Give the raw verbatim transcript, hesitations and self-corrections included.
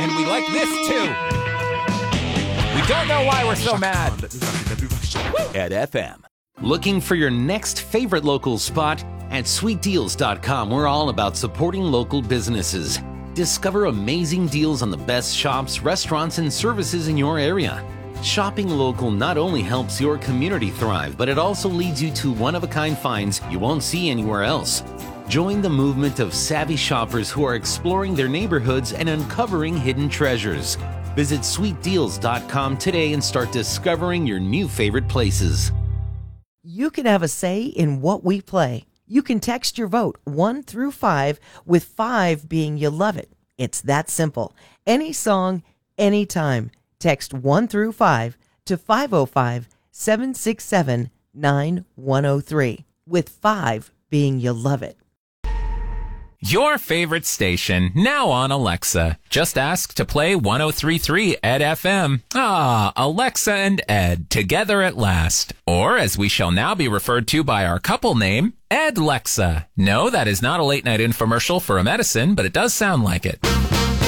And we like this too. We don't know why we're so mad. At F M. Looking for your next favorite local spot? At sweet deals dot com, we're all about supporting local businesses. Discover amazing deals on the best shops, restaurants, and services in your area. Shopping local not only helps your community thrive, but it also leads you to one-of-a-kind finds you won't see anywhere else. Join the movement of savvy shoppers who are exploring their neighborhoods and uncovering hidden treasures. Visit sweet deals dot com today and start discovering your new favorite places. You can have a say in what we play. You can text your vote one through five, with five being you love it. It's that simple. Any song, anytime. Text one through five to five oh five, seven six seven, nine one oh three, with five being you love it. Your favorite station, now on Alexa. Just ask to play one oh three point three Ed F M. Ah, Alexa and Ed, together at last. Or, as we shall now be referred to by our couple name, Ed Lexa. No, that is not a late night infomercial for a medicine, but it does sound like it.